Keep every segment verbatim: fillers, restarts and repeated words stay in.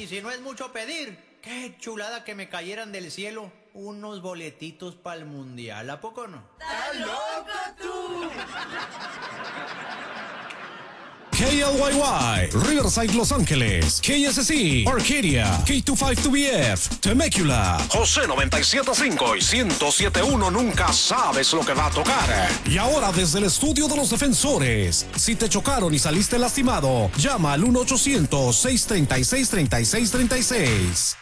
y si no es mucho pedir, qué chulada que me cayeran del cielo unos boletitos para el mundial, ¿a poco no? ¡Estás loco tú! K L Y Y, Riverside, Los Ángeles, K S C, Arcadia, K veinticinco B F, Temecula, José noventa y siete punto cinco y ciento siete punto uno. Nunca sabes lo que va a tocar. Y ahora desde el estudio de los defensores, si te chocaron y saliste lastimado, llama al uno ochocientos, seiscientos treinta y seis, treinta y seis treinta y seis.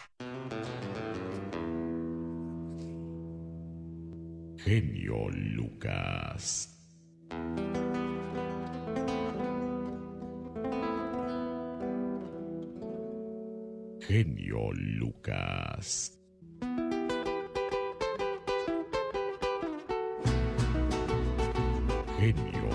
Genio Lucas. Genio Lucas. Genio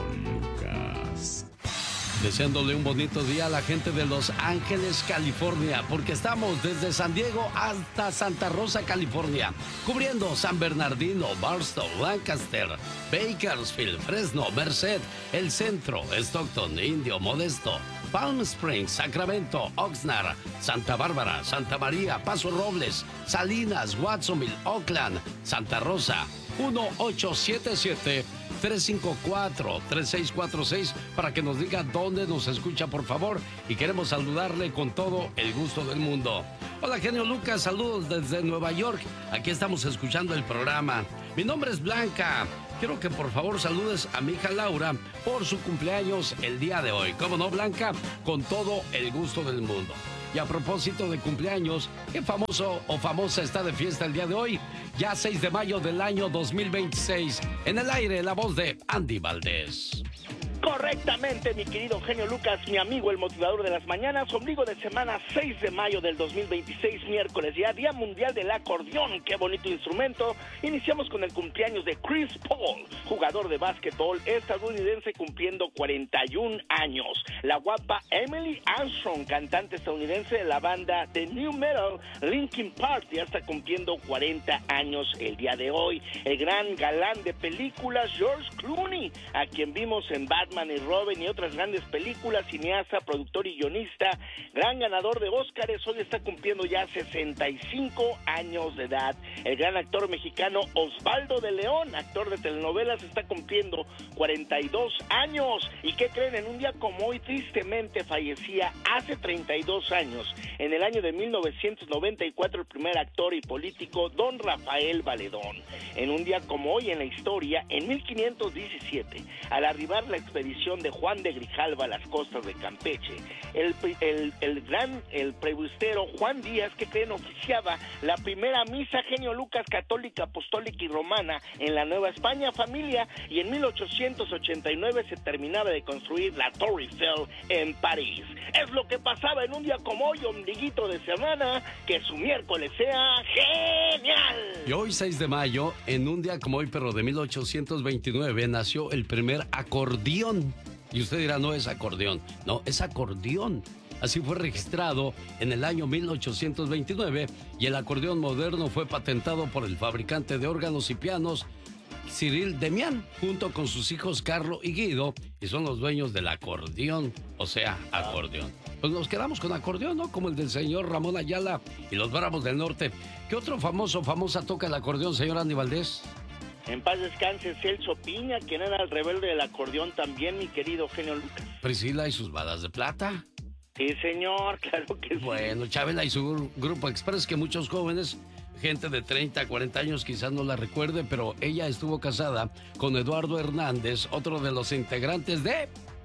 Lucas. Deseándole un bonito día a la gente de Los Ángeles, California, porque estamos desde San Diego hasta Santa Rosa, California, cubriendo San Bernardino, Barstow, Lancaster, Bakersfield, Fresno, Merced, El Centro, Stockton, Indio, Modesto, Palm Springs, Sacramento, Oxnard, Santa Bárbara, Santa María, Paso Robles, Salinas, Watsonville, Oakland, Santa Rosa. uno ocho siete siete, tres cinco cuatro, tres seis cuatro seis para que nos diga dónde nos escucha, por favor, y queremos saludarle con todo el gusto del mundo. Hola, Genio Lucas, saludos desde Nueva York. Aquí estamos escuchando el programa. Mi nombre es Blanca. Quiero que por favor saludes a mi hija Laura por su cumpleaños el día de hoy. ¿Cómo no, Blanca? Con todo el gusto del mundo. Y a propósito de cumpleaños, ¿qué famoso o famosa está de fiesta el día de hoy? Ya seis de mayo del año dos mil veintiséis. En el aire, la voz de Andy Valdés. Correctamente, mi querido Genio Lucas, mi amigo el motivador de las mañanas, ombligo de semana seis de mayo del dos mil veintiséis, miércoles, ya Día Mundial del Acordeón, qué bonito instrumento. Iniciamos con el cumpleaños de Chris Paul, jugador de básquetbol estadounidense cumpliendo cuarenta y un años. La guapa Emily Armstrong, cantante estadounidense de la banda de New Metal Linkin Park, ya está cumpliendo cuarenta años el día de hoy. El gran galán de películas George Clooney, a quien vimos en Batman y Robin y otras grandes películas, cineasta, productor y guionista, gran ganador de Óscares, hoy está cumpliendo ya sesenta y cinco años de edad. El gran actor mexicano Osvaldo de León, actor de telenovelas, está cumpliendo cuarenta y dos años. ¿Y qué creen? En un día como hoy, tristemente fallecía hace treinta y dos años, en el año de mil novecientos noventa y cuatro, el primer actor y político, don Rafael Valedón. En un día como hoy en la historia, en mil quinientos diecisiete, al arribar la expedición de Juan de Grijalva a las costas de Campeche, el, el, el gran, el presbítero Juan Díaz, que creen, oficiaba la primera misa, Genio Lucas, católica, apostólica y romana en la Nueva España, familia, y en mil ochocientos ochenta y nueve se terminaba de construir la Torre Eiffel en París. Es lo que pasaba en un día como hoy, ombliguito de semana, que su miércoles sea genial. Y hoy, seis de mayo, en un día como hoy, pero de mil ochocientos veintinueve, nació el primer acordeón. Y usted dirá, no es acordeón. No, es acordeón. Así fue registrado en el año mil ochocientos veintinueve y el acordeón moderno fue patentado por el fabricante de órganos y pianos Cyril Demian, junto con sus hijos Carlo y Guido, y son los dueños del acordeón, o sea, acordeón. Pues nos quedamos con acordeón, ¿no? Como el del señor Ramón Ayala y los Bravos del Norte. ¿Qué otro famoso o famosa toca el acordeón, señor Andy Valdés? En paz descanse Celso Piña, quien era el rebelde del acordeón también, mi querido Genio Lucas. Priscila y sus balas de plata. Sí, señor, claro que sí. Bueno, Chabela y su grupo Express, que muchos jóvenes, gente de treinta, cuarenta años, quizás no la recuerde, pero ella estuvo casada con Eduardo Hernández, otro de los integrantes de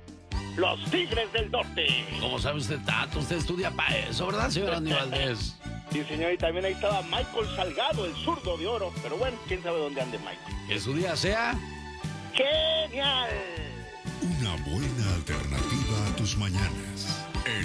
Los Tigres del Norte. ¿Cómo sabe usted tanto? Usted estudia para eso, ¿verdad, señor Andy Valdés? Sí, señor, y también ahí estaba Michael Salgado, el zurdo de oro. Pero bueno, quién sabe dónde ande Michael. Que su día sea genial. Una buena alternativa a tus mañanas.